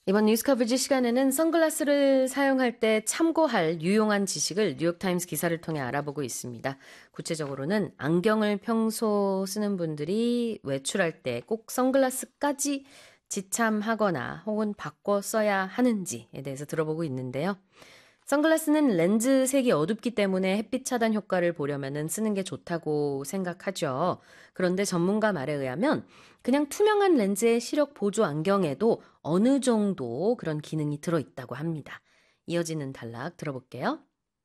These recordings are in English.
이번 뉴스 커버지 시간에는 선글라스를 사용할 때 참고할 유용한 지식을 뉴욕타임스 기사를 통해 알아보고 있습니다. 구체적으로는 안경을 평소 쓰는 분들이 외출할 때 꼭 선글라스까지 지참하거나 혹은 바꿔 써야 하는지에 대해서 들어보고 있는데요. 선글라스는 렌즈 색이 어둡기 때문에 햇빛 차단 효과를 보려면 쓰는 게 좋다고 생각하죠. 그런데 전문가 말에 의하면 그냥 투명한 렌즈의 시력 보조 안경에도 어느 정도 그런 기능이 들어있다고 합니다. 이어지는 단락 들어볼게요.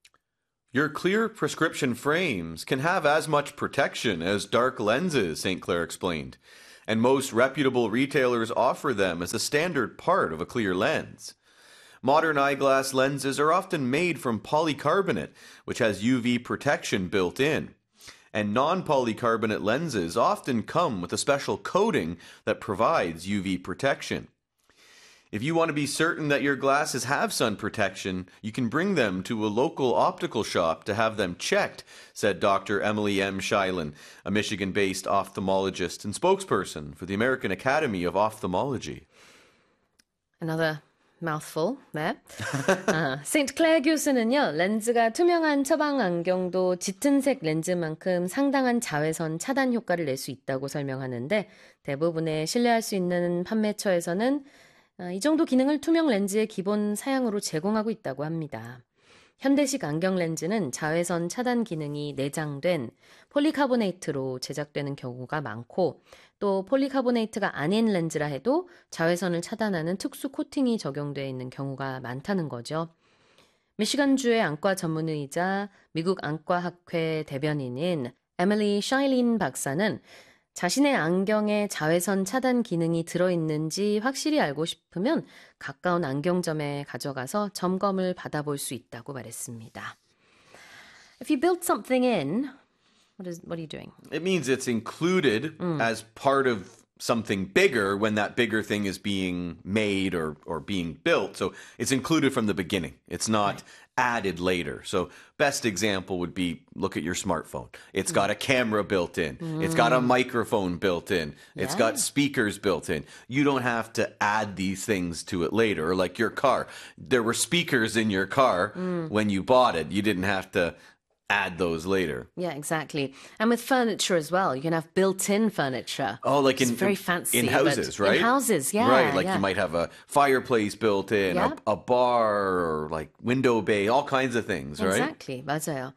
Your clear prescription frames can have as much protection as dark lenses, St. Clair explained, and most reputable retailers offer them as a standard part of a clear lens. Modern eyeglass lenses are often made from polycarbonate, which has UV protection built in. And non-polycarbonate lenses often come with a special coating that provides UV protection. If you want to be certain that your glasses have sun protection, you can bring them to a local optical shop to have them checked, said Dr. Emily M. Shilen, a Michigan-based ophthalmologist and spokesperson for the American Academy of Ophthalmology. Another mouthful there. 세인트 클레어 교수는요, 렌즈가 투명한 처방 안경도 짙은색 렌즈만큼 상당한 자외선 차단 효과를 낼 수 있다고 설명하는데 대부분의 신뢰할 수 있는 판매처에서는 이 정도 기능을 투명 렌즈의 기본 사양으로 제공하고 있다고 합니다. 현대식 안경 렌즈는 자외선 차단 기능이 내장된 폴리카보네이트로 제작되는 경우가 많고 또 폴리카보네이트가 아닌 렌즈라 해도 자외선을 차단하는 특수 코팅이 적용되어 있는 경우가 많다는 거죠. 미시간주의 안과 전문의이자 미국 안과학회 대변인인 에밀리 샤일린 박사는 자신의 안경에 자외선 차단 기능이 들어있는지 확실히 알고 싶으면 가까운 안경점에 가져가서 점검을 받아볼 수 있다고 말했습니다. If you build something in, what are you doing? It means it's included as part of something bigger when that bigger thing is being made or being built. So it's included from the beginning. It's not added later. So best example would be, look at your smartphone. It's got a camera built in. It's got a microphone built in. It's got speakers built in. You don't have to add these things to it later. Or like your car. There were speakers in your car when you bought it. You didn't have to add those later. Yeah, exactly. And with furniture as well, you can have built-in furniture. Oh, like it's very fancy. In houses, right? In houses, yeah. Right, like you might have a fireplace built in, a bar, or like window bay, all kinds of things, right? Exactly, 맞아요.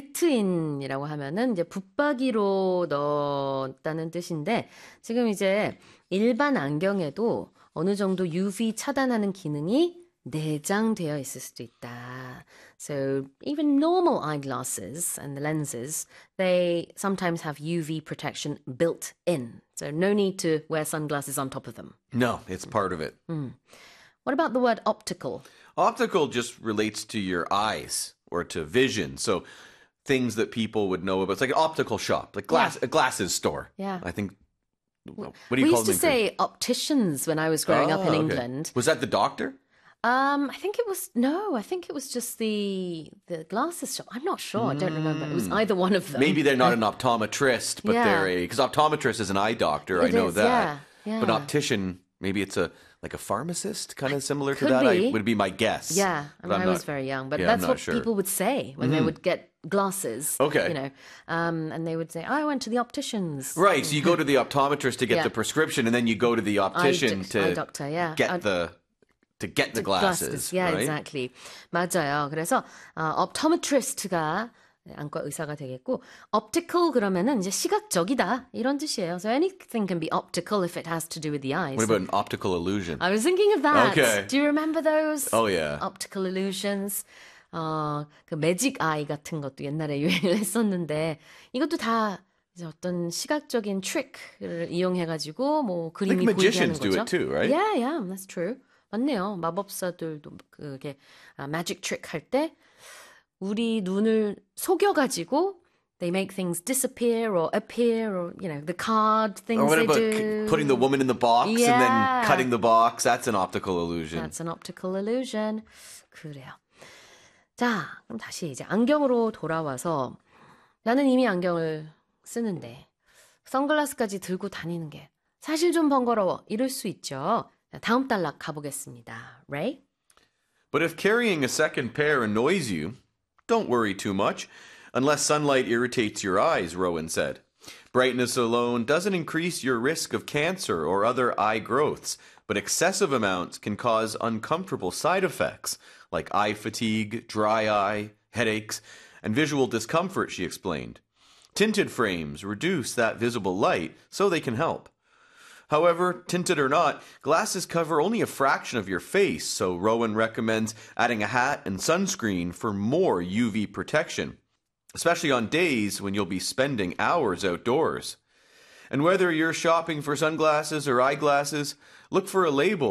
빌트인이라고 하면은 이제 붙박이로 넣었다는 뜻인데 지금 이제 일반 안경에도 어느 정도 UV 차단하는 기능이 내장되어 있을 수도 있다. So even normal eyeglasses and the lenses, they sometimes have UV protection built in. So no need to wear sunglasses on top of them. No, it's part of it. What about the word optical? Optical just relates to your eyes or to vision. So things that people would know about. It's like an optical shop, like a glasses store. Yeah. I think. What do you we call used to say opticians when I was growing up in England. Was that the doctor? I think it was just the glasses shop. I'm not sure. I don't remember. It was either one of them. Maybe they're not an optometrist, but they're because optometrist is an eye doctor. I know that. Yeah. But optician, maybe it's like a pharmacist, kind of similar to could that. be. Would be my guess. Yeah, I was very young, but that's what people would say when they would get glasses. Okay. You know, and they would say, I went to the opticians. Right, so you go to the optometrist to get the prescription, and then you go to the optician eye doctor, get the glasses. Yeah, right? exactly. 맞아요. 그래서 optometrist가 안과 의사가 되겠고 optical 그러면은 이제 시각적이다 이런 뜻이에요. So anything can be optical if it has to do with the eyes. What about an optical illusion? I was thinking of that. Okay. Do you remember those? Oh yeah. Optical illusions. 그 매직 아이 같은 것도 옛날에 유행을 했었는데 이것도 다 이제 어떤 시각적인 트릭을 이용해가지고 뭐 그림이 보이게 하는 magicians 거죠. do it too, right? Yeah, that's true. 맞네요. 마법사들도 그게 magic trick 할 때 우리 눈을 속여가지고 they make things disappear or appear or, you know, the card things or what they about do. putting the woman in the box and then cutting the box? That's an optical illusion. That's an optical illusion. 그래요. 자, 그럼 다시 이제 안경으로 돌아와서 나는 이미 안경을 쓰는데 선글라스까지 들고 다니는 게 사실 좀 번거로워 이럴 수 있죠. 다음 단락 가보겠습니다. Ray? But if carrying a second pair annoys you, don't worry too much, unless sunlight irritates your eyes, Rowan said. Brightness alone doesn't increase your risk of cancer or other eye growths, but excessive amounts can cause uncomfortable side effects, like eye fatigue, dry eye, headaches, and visual discomfort, she explained. Tinted frames reduce that visible light so they can help. However, tinted or not, glasses cover only a fraction of your face, so Rowan recommends adding a hat and sunscreen for more UV protection, especially on days when you'll be spending hours outdoors. And whether you're shopping for sunglasses or eyeglasses, look for a label